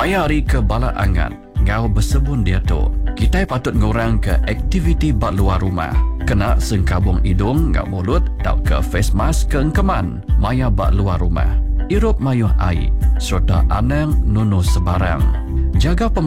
Maya hari ke bala angan, ngau bersebun dia tu. Kita patut ngurang ke aktiviti bak luar rumah. Kena sengkabung hidung, ngau mulut, tau ke face mask ke engkeman. Maya bak luar rumah. Irup mayuh air, serta anang nunu sebarang. Jaga